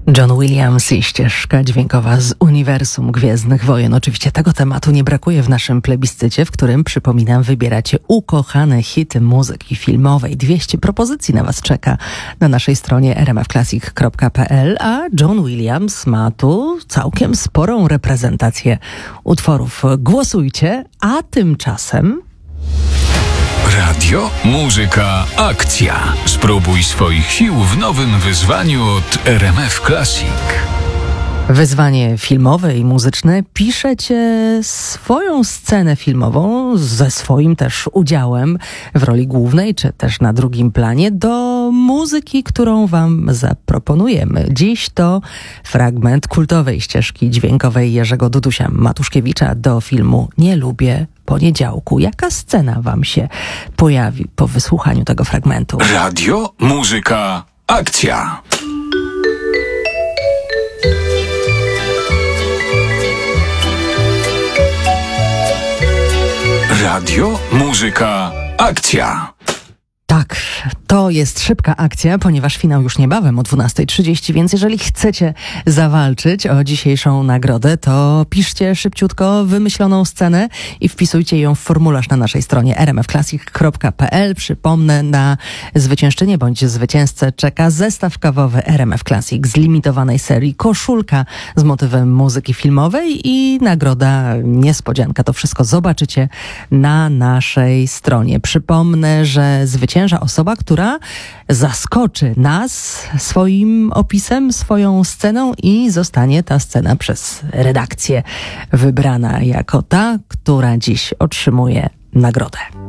John Williams i ścieżka dźwiękowa z uniwersum Gwiezdnych Wojen. Oczywiście tego tematu nie brakuje w naszym plebiscycie, w którym, przypominam, wybieracie ukochane hity muzyki filmowej. 200 propozycji na Was czeka na naszej stronie rmfclassic.pl, a John Williams ma tu całkiem sporą reprezentację utworów. Głosujcie, a tymczasem... Radio, muzyka, akcja. Spróbuj swoich sił w nowym wyzwaniu od RMF Classic. Wyzwanie filmowe i muzyczne. Piszecie swoją scenę filmową ze swoim też udziałem w roli głównej, czy też na drugim planie do muzyki, którą wam zaproponujemy. Dziś to fragment kultowej ścieżki dźwiękowej Jerzego Dudusia Matuszkiewicza do filmu Nie lubię poniedziałku. Jaka scena wam się pojawi po wysłuchaniu tego fragmentu? Radio, muzyka, akcja. Radio, muzyka, akcja. Tak, to jest szybka akcja, ponieważ finał już niebawem o 12:30, więc jeżeli chcecie zawalczyć o dzisiejszą nagrodę, to piszcie szybciutko wymyśloną scenę i wpisujcie ją w formularz na naszej stronie rmfclassic.pl. Przypomnę, na zwyciężczynię bądź zwycięzcę czeka zestaw kawowy RMF Classic z limitowanej serii, koszulka z motywem muzyki filmowej i nagroda niespodzianka. To wszystko zobaczycie na naszej stronie. Przypomnę, że zwycięża osoba, która zaskoczy nas swoim opisem, swoją sceną i zostanie ta scena przez redakcję wybrana jako ta, która dziś otrzymuje nagrodę.